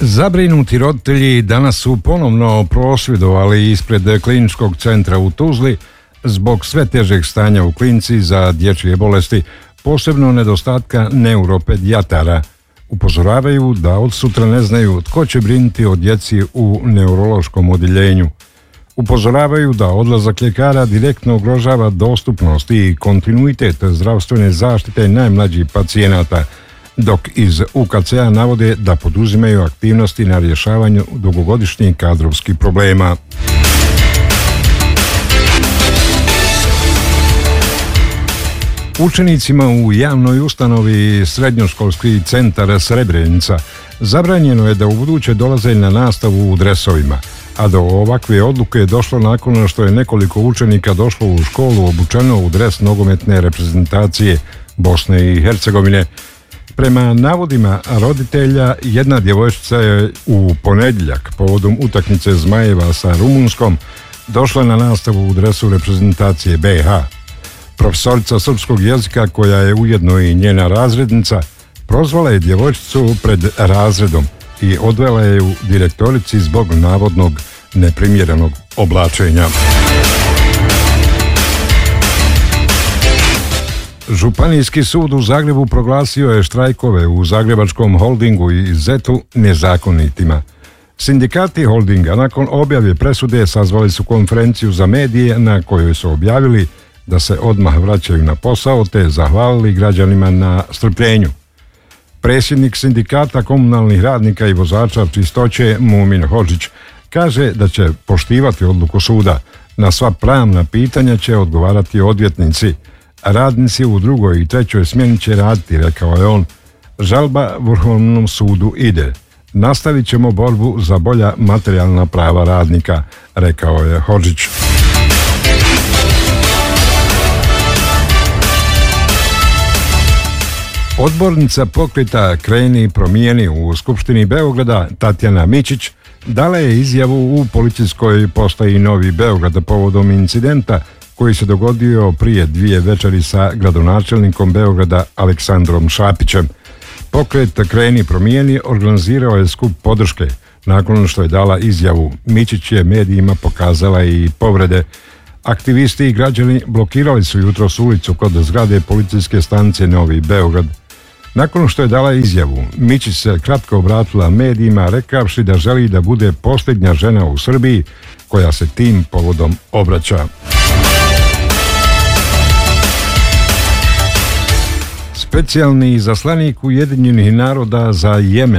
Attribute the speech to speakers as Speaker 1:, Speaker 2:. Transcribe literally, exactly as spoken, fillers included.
Speaker 1: Zabrinuti roditelji danas su ponovno prosvjedovali ispred kliničkog centra u Tuzli zbog sve težeg stanja u klinici za dječje bolesti, posebno nedostatka neuropedijatara. Upozoravaju da od sutra ne znaju tko će brinuti o djeci u neurološkom odjeljenju. Upozoravaju da odlazak ljekara direktno ugrožava dostupnost i kontinuitet zdravstvene zaštite najmlađih pacijenata, dok iz U K C-a navode da poduzimaju aktivnosti na rješavanju dugogodišnjih kadrovskih problema. Učenicima u javnoj ustanovi Srednjoškolski centar Srebrenica zabranjeno je da ubuduće dolaze na nastavu u dresovima, a do ovakve odluke je došlo nakon što je nekoliko učenika došlo u školu obučeno u dres nogometne reprezentacije Bosne i Hercegovine. Prema navodima roditelja, jedna djevojčica je u ponedjeljak povodom utakmice Zmajeva sa Rumunskom došla na nastavu u dresu reprezentacije B i H. Profesorica srpskog jezika, koja je ujedno i njena razrednica, prozvala je djevojčicu pred razredom i odvela je u direktorici zbog navodnog neprimjerenog oblačenja. Županijski sud u Zagrebu proglasio je štrajkove u Zagrebačkom holdingu i zetu nezakonitima. Sindikati holdinga nakon objave presude sazvali su konferenciju za medije na kojoj su objavili da se odmah vraćaju na posao te zahvalili građanima na strpljenju. Predsjednik sindikata komunalnih radnika i vozača čistoće Mumin Hodžić kaže da će poštivati odluku suda. Na sva pravna pitanja će odgovarati odvjetnici. Radnici u drugoj i trećoj smjeni će raditi, rekao je on. Žalba Vrhovnom sudu ide. Nastavit ćemo borbu za bolja materijalna prava radnika, rekao je Hodžić. Odbornica pokreta Kreni promijeni u Skupštini Beograda Tatjana Mičić dala je izjavu u policijskoj postaji Novi Beograd povodom incidenta koji se dogodio prije dvije večeri sa gradonačelnikom Beograda Aleksandrom Šapićem. Pokret Kreni promijeni organizirao je skup podrške. Nakon što je dala izjavu, Mičić je medijima pokazala i povrede. Aktivisti i građani blokirali su jutros ulicu kod zgrade policijske stanice Novi Beograd. Nakon što je dala izjavu, Mičić se kratko obratila medijima rekavši da želi da bude posljednja žena u Srbiji koja se tim povodom obraća. Specijalni izaslanik Ujedinjenih naroda za Jemen